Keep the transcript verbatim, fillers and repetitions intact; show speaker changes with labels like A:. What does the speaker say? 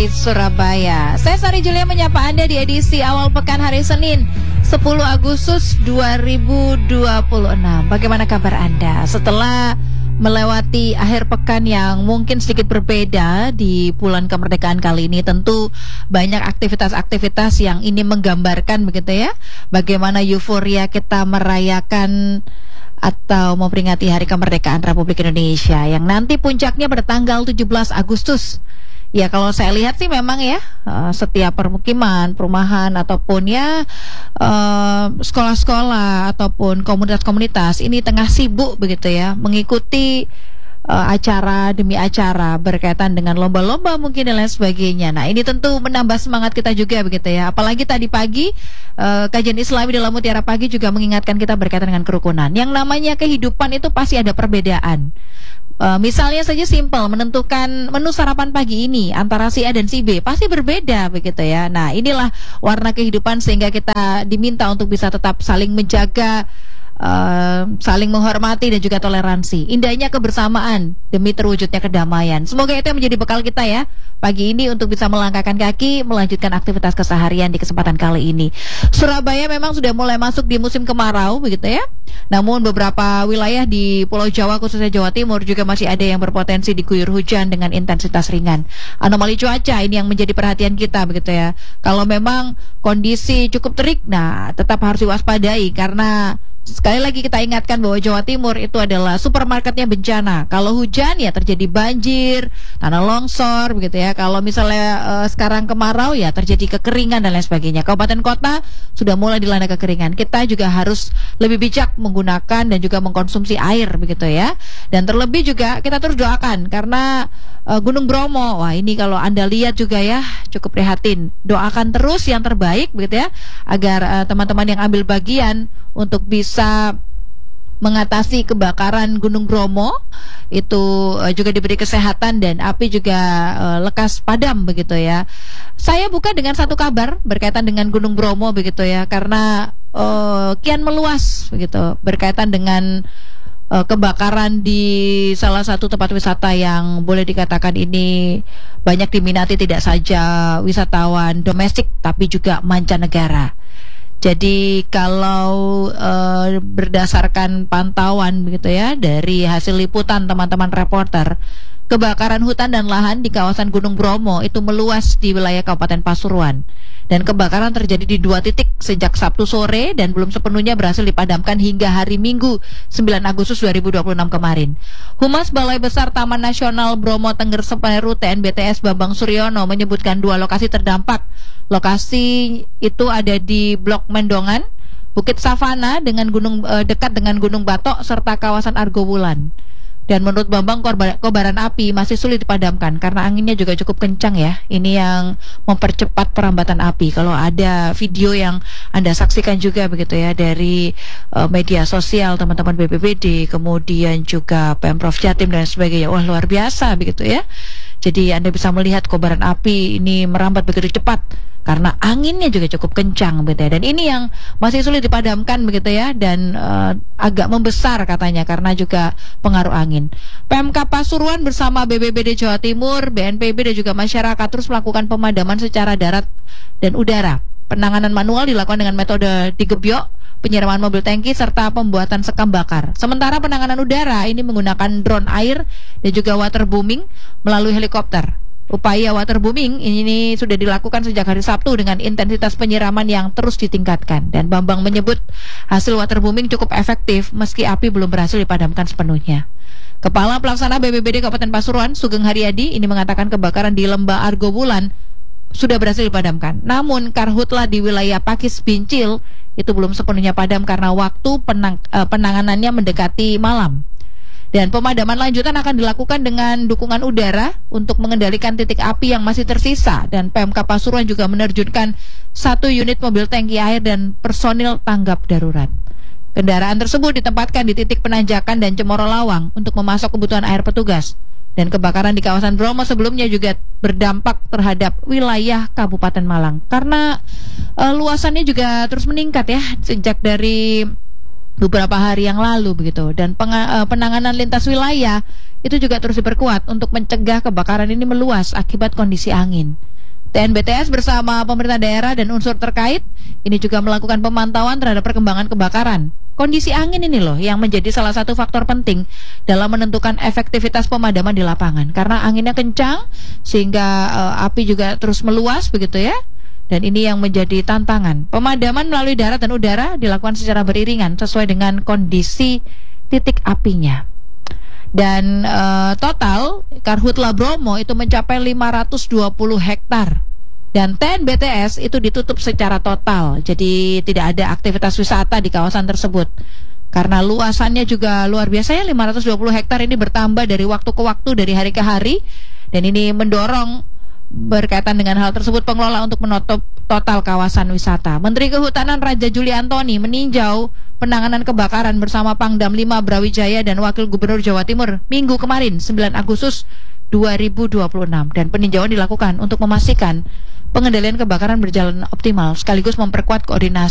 A: dari Surabaya. Saya Sari Julia menyapa Anda di edisi awal pekan hari Senin sepuluh Agustus dua ribu dua puluh enam. Bagaimana kabar Anda setelah melewati akhir pekan yang mungkin sedikit berbeda di bulan kemerdekaan kali ini? Tentu banyak aktivitas-aktivitas yang ini menggambarkan begitu ya, bagaimana euforia kita merayakan atau memperingati Hari Kemerdekaan Republik Indonesia yang nanti puncaknya pada tanggal tujuh belas Agustus. Ya, kalau saya lihat sih memang ya, setiap permukiman, perumahan ataupun ya sekolah-sekolah ataupun komunitas-komunitas ini tengah sibuk begitu ya, mengikuti uh, acara demi acara berkaitan dengan lomba-lomba mungkin dan lain sebagainya. Nah, ini tentu menambah semangat kita juga begitu ya. Apalagi tadi pagi uh, kajian Islami dalam Mutiara Pagi juga mengingatkan kita berkaitan dengan kerukunan. Yang namanya kehidupan itu pasti ada perbedaan. Uh, misalnya saja simpel, menentukan menu sarapan pagi ini antara si A dan si B pasti berbeda begitu ya. Nah, inilah warna kehidupan sehingga kita diminta untuk bisa tetap saling menjaga, Uh, saling menghormati dan juga toleransi. Indahnya kebersamaan demi terwujudnya kedamaian. Semoga itu yang menjadi bekal kita ya pagi ini untuk bisa melangkahkan kaki melanjutkan aktivitas keseharian di kesempatan kali ini. Surabaya memang sudah mulai masuk di musim kemarau begitu ya. Namun beberapa wilayah di Pulau Jawa khususnya Jawa Timur juga masih ada yang berpotensi diguyur hujan dengan intensitas ringan. Anomali cuaca ini yang menjadi perhatian kita begitu ya. Kalau memang kondisi cukup terik, nah tetap harus diwaspadai karena sekali lagi kita ingatkan bahwa Jawa Timur itu adalah supermarketnya bencana. Kalau hujan ya terjadi banjir, tanah longsor begitu ya. Kalau misalnya uh, sekarang kemarau ya terjadi kekeringan dan lain sebagainya. Kabupaten kota sudah mulai dilanda kekeringan. Kita juga harus lebih bijak menggunakan dan juga mengkonsumsi air begitu ya. Dan terlebih juga kita terus doakan karena uh, Gunung Bromo, wah ini kalau Anda lihat juga ya cukup prihatin. Doakan terus yang terbaik begitu ya agar uh, teman-teman yang ambil bagian untuk bisa mengatasi kebakaran Gunung Bromo itu uh, juga diberi kesehatan dan api juga uh, lekas padam begitu ya. Saya buka dengan satu kabar berkaitan dengan Gunung Bromo begitu ya, karena uh, kian meluas begitu berkaitan dengan uh, kebakaran di salah satu tempat wisata yang boleh dikatakan ini banyak diminati tidak saja wisatawan domestik tapi juga mancanegara. Jadi kalau uh, berdasarkan pantauan begitu ya dari hasil liputan teman-teman reporter, kebakaran hutan dan lahan di kawasan Gunung Bromo itu meluas di wilayah Kabupaten Pasuruan. Dan kebakaran terjadi di dua titik sejak Sabtu sore dan belum sepenuhnya berhasil dipadamkan hingga hari Minggu sembilan Agustus dua ribu dua puluh enam kemarin. Humas Balai Besar Taman Nasional Bromo Tengger Semeru T N B T S Bambang Suryono menyebutkan dua lokasi terdampak. Lokasi itu ada di Blok Mendongan, Bukit Savana dengan gunung eh, dekat dengan Gunung Batok serta kawasan Argowulan. Dan menurut Bambang kobaran api masih sulit dipadamkan karena anginnya juga cukup kencang ya. Ini yang mempercepat perambatan api. Kalau ada video yang Anda saksikan juga begitu ya dari uh, media sosial teman-teman B P B D, kemudian juga Pemprov Jatim dan sebagainya. Wah, luar biasa begitu ya. Jadi Anda bisa melihat kobaran api ini merambat begitu cepat karena anginnya juga cukup kencang begitu ya. Dan ini yang masih sulit dipadamkan begitu ya, dan uh, agak membesar katanya karena juga pengaruh angin. Pemkab Pasuruan bersama B B B D Jawa Timur, B N P B dan juga masyarakat terus melakukan pemadaman secara darat dan udara. Penanganan manual dilakukan dengan metode digebyok, penyiraman mobil tangki serta pembuatan sekam bakar. Sementara penanganan udara ini menggunakan drone air dan juga waterbooming melalui helikopter. Upaya waterbooming ini sudah dilakukan sejak hari Sabtu dengan intensitas penyiraman yang terus ditingkatkan. Dan Bambang menyebut hasil waterbooming cukup efektif meski api belum berhasil dipadamkan sepenuhnya. Kepala Pelaksana B B B D Kabupaten Pasuruan, Sugeng Haryadi, ini mengatakan kebakaran di Lembah Argowulan sudah berhasil dipadamkan. Namun karhutla di wilayah Pakis Bincil itu belum sepenuhnya padam karena waktu penang, uh, penanganannya mendekati malam. Dan pemadaman lanjutan akan dilakukan dengan dukungan udara untuk mengendalikan titik api yang masih tersisa. Dan Pemkab Pasuruan juga menerjunkan satu unit mobil tangki air dan personil tanggap darurat. Kendaraan tersebut ditempatkan di titik penanjakan dan Cemoro Lawang untuk memasok kebutuhan air petugas. Dan kebakaran di kawasan Bromo sebelumnya juga berdampak terhadap wilayah Kabupaten Malang karena uh, luasannya juga terus meningkat ya sejak dari beberapa hari yang lalu begitu. Dan penga- penanganan lintas wilayah itu juga terus diperkuat untuk mencegah kebakaran ini meluas akibat kondisi angin. T N B T S bersama pemerintah daerah dan unsur terkait ini juga melakukan pemantauan terhadap perkembangan kebakaran. Kondisi angin ini loh yang menjadi salah satu faktor penting dalam menentukan efektivitas pemadaman di lapangan. Karena anginnya kencang sehingga uh, api juga terus meluas begitu ya. Dan ini yang menjadi tantangan. Pemadaman melalui darat dan udara dilakukan secara beriringan sesuai dengan kondisi titik apinya. Dan uh, total Karhutla Bromo itu mencapai lima ratus dua puluh hektar. Dan T N B T S itu ditutup secara total. Jadi tidak ada aktivitas wisata di kawasan tersebut. Karena luasannya juga luar biasa ya, lima ratus dua puluh hektar ini bertambah dari waktu ke waktu, dari hari ke hari. Dan ini mendorong berkaitan dengan hal tersebut pengelola untuk menutup total kawasan wisata. Menteri Kehutanan Raja Juli Antoni meninjau penanganan kebakaran bersama Pangdam lima Brawijaya dan Wakil Gubernur Jawa Timur minggu kemarin sembilan Agustus dua ribu dua puluh enam. Dan peninjauan dilakukan untuk memastikan pengendalian kebakaran berjalan optimal sekaligus memperkuat koordinasi